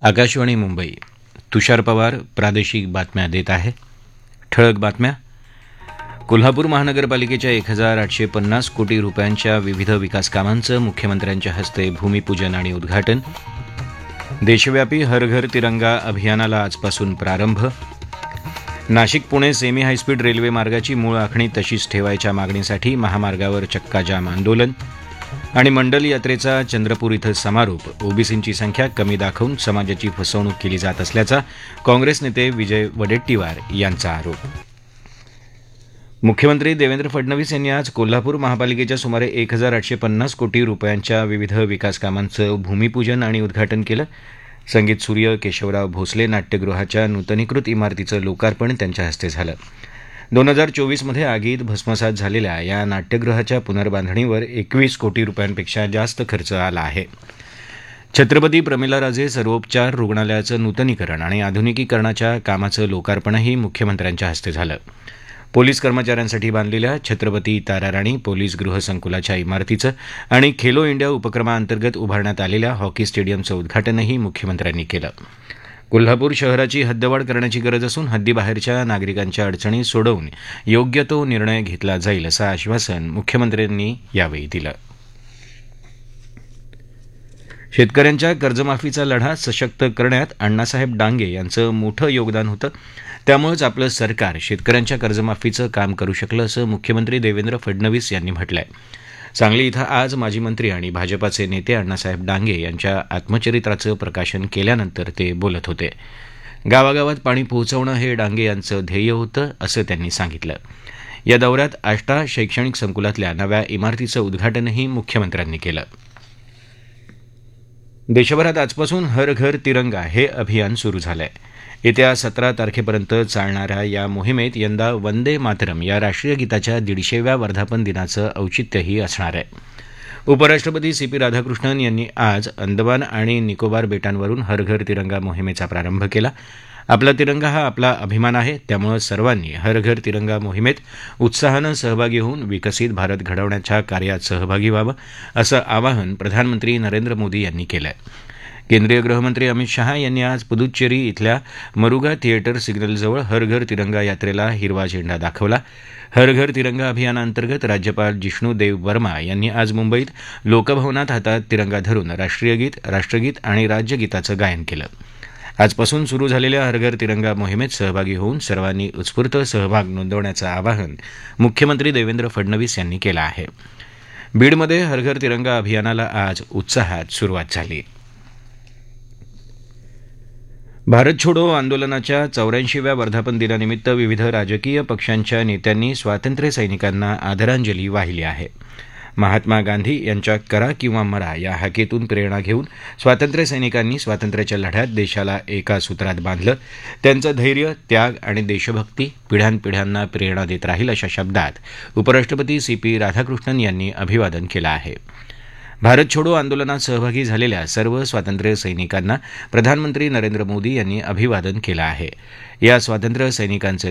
आकाशवाणी मुंबई. तुषार पवार प्रादेशिक बातम्या देत आहे. ठळक बातम्या. कोल्हापूर महानगरपालिकेच्या 1850 कोटी रुपयांच्या विविध विकास कामांचं मुख्यमंत्र्यांच्या हस्ते भूमिपूजन आणि उद्घाटन. देशव्यापी हर घर तिरंगा अभियानाला आजपासून प्रारंभ. Nashik Pune semi high speed railway मार्गाची मूळ आखणी तशीच ठेवायच्या मागणीसाठी महामार्गावर चक्काजाम आंदोलन. आणि मंडल यात्रेचा चंद्रपूर इथं समारोप. ओबीसींची संख्या कमी दाखवून समाजाची फसवणूक केली जात असल्याचा काँग्रेस नेते विजय वडेट्टीवार यांचा आरोप. मुख्यमंत्री देवेंद्र फडणवीस यांनी आज कोल्हापूर महापालिकेच्या सुमारे 1850 कोटी रुपयांच्या विविध विकास कामांचं भूमिपूजन आणि उद्घाटन केलं. संगीत सूर्य केशवराव भोसले नाट्यगृहाच्या नूतनीकृत इमारतीचं लोकार्पण त्यांच्या हस्ते झालं. 2024मध्ये आगीत भस्मसात झालेल्या या नाट्यगृहाच्या पुनर्बांधणीवर 21 कोटी रुपयांपेक्षा जास्त खर्च आला आहे. छत्रपती प्रमिलाराजे सर्वोपचार रुग्णालयाचं नूतनीकरण आणि आधुनिकीकरणाच्या कामाचं लोकार्पणही मुख्यमंत्र्यांच्या हस्ते झालं. पोलीस कर्मचाऱ्यांसाठी बांधलेल्या छत्रपती ताराराणी पोलीस गृहसंकुलाच्या इमारतीचं आणि खेलो इंडिया उपक्रमाअंतर्गत उभारण्यात आलेल्या हॉकी स्टेडियमचं उद्घाटनही मुख्यमंत्र्यांनी केलं. कोल्हापूर शहराची हद्दवाढ करण्याची गरज असून हद्दीबाहेरच्या नागरिकांच्या अडचणी सोडवून योग्य तो निर्णय घेतला जाईल असं आश्वासन मुख्यमंत्र्यांनी यावेळी दिलं. शेतकऱ्यांच्या कर्जमाफीचा लढा सशक्त करण्यात अण्णासाहेब डांगे यांचं मोठं योगदान होतं. त्यामुळेच आपलं सरकार शेतकऱ्यांच्या कर्जमाफीचं काम करू शकलं असं मुख्यमंत्री देवेंद्र फडणवीस यांनी म्हटलंय. सांगली इथं आज माजी मंत्री आणि भाजपाचे नेते अण्णासाहेब डांगे यांच्या आत्मचरित्राचं प्रकाशन केल्यानंतर ते बोलत होते. गावागावात पाणी पोहोचवणं हे डांगे यांचं ध्येय होतं असं त्यांनी सांगितलं. या दौऱ्यात आष्टा शैक्षणिक संकुलातल्या नव्या इमारतीचं उद्घाटनही मुख्यमंत्र्यांनी केलं. देशभरात आजपासून हर घर तिरंगा हे अभियान सुरू झालंय. येत्या 17 तारखेपर्यंत चालणाऱ्या या मोहिमेत यंदा वंदे मातरम या राष्ट्रीय गीताच्या 150व्या वर्धापन दिनाचं औचित्यही असणार आहे. उपराष्ट्रपती CP राधाकृष्णन यांनी आज अंदमान आणि निकोबार बेटांवरून हर घर तिरंगा मोहिमेचा प्रारंभ केला. आपला तिरंगा हा आपला अभिमान आहे, त्यामुळे सर्वांनी हर घर तिरंगा मोहिमेत उत्साहानं सहभागी होऊन विकसित भारत घडवण्याच्या कार्यात सहभागी व्हावं असं आवाहन प्रधानमंत्री नरेंद्र मोदी यांनी केलं आहे. केंद्रीय गृहमंत्री अमित शहा यांनी आज पुदुच्चेरी इथल्या मरुगा थिएटर सिग्नलजवळ हर घर तिरंगा यात्रेला हिरवा झेंडा दाखवला. हर घर तिरंगा अभियानाअंतर्गत राज्यपाल जिष्णू देव वर्मा यांनी आज मुंबईत लोकभवनात हातात तिरंगा धरून राष्ट्रीय गीत, राष्ट्रगीत आणि राज्यगीताचं गायन केलं. आजपासून सुरू झालेल्या हर घर तिरंगा मोहिमेत सहभागी होऊन सर्वांनी उत्स्फूर्त सहभाग नोंदवण्याचं आवाहन मुख्यमंत्री देवेंद्र फडणवीस यांनी केलं आहे. बीडमध्ये हर घर तिरंगा अभियानाला आज उत्साहात सुरुवात झाली. भारत छोडो आंदोलनाच्या 84व्या वर्धापन दिनानिमित्त विविध राजकीय पक्षांच्या नेत्यांनी स्वातंत्र्य सैनिकांना आदरांजली वाहिली आहे. महात्मा गांधी यांच्या करा किंवा मरा या हाकेतून प्रेरणा घेऊन स्वातंत्र्य सैनिकांनी स्वातंत्र्याच्या लढ्यात देशाला एका सूत्रात बांधलं. त्यांचं धैर्य, त्याग आणि देशभक्ती पिढ्यानपिढ्यांना प्रेरणा देत राहील अशा शब्दात उपराष्ट्रपती CP राधाकृष्णन यांनी अभिवादन केलं आहे. भारत छोडो आंदोलनात सहभागी झालेल्या सर्व स्वातंत्र्य सैनिकांना प्रधानमंत्री नरेंद्र मोदी यांनी अभिवादन केलं आहे. या स्वातंत्र्य सैनिकांचे